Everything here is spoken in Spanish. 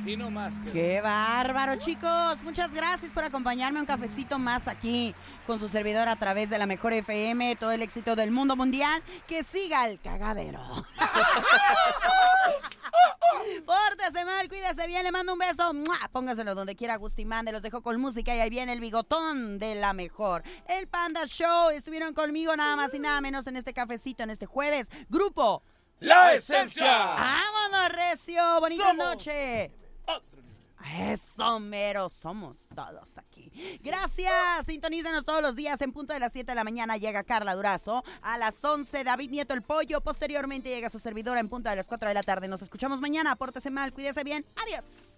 Así nomás. ¡Qué bárbaro, chicos! Muchas gracias por acompañarme a un cafecito más aquí con su servidor a través de la Mejor FM. Todo el éxito del mundo mundial. ¡Que siga el cagadero! Pórtese mal, cuídese bien, le mando un beso. ¡Mua! Póngaselo donde quiera, Agustín. Los dejo con música y ahí viene el bigotón de la Mejor. El Panda Show. Estuvieron conmigo nada más y nada menos en este cafecito, en este jueves. Grupo ¡La Esencia! ¡Vámonos, recio! ¡Bonita Somos noche! Eso mero, somos todos aquí. Gracias, sintonízanos todos los días en punto de las 7 de la mañana. Llega Carla Durazo, a las 11 David Nieto el Pollo, posteriormente llega su servidora en punto de las 4 de la tarde. Nos escuchamos mañana, pórtese mal, cuídese bien, adiós.